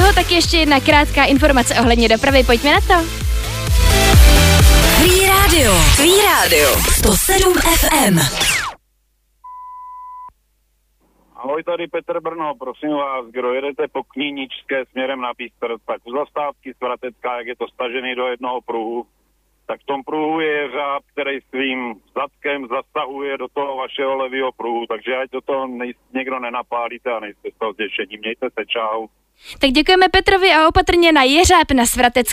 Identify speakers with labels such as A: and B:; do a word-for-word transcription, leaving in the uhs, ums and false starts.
A: tak ještě jedna krátká informace ohledně dopravy, pojďme na to.
B: Free Radio, Free Radio, sto sedm F M.
C: Ahoj, tady Petr Brno, prosím vás, kdo jedete po Kníničské směrem na Pístrc, tak u zastávky Svatecká, jak je to stažený do jednoho pruhu, tak v tom pruhu je jeřáb, který svým zadkem zasahuje do toho vašeho levýho pruhu, takže ať do toho nej, někdo nenapálíte a nejste z toho zděšení. Mějte se, čau.
A: Tak děkujeme Petrovi a opatrně na jeřáb na Svatecké.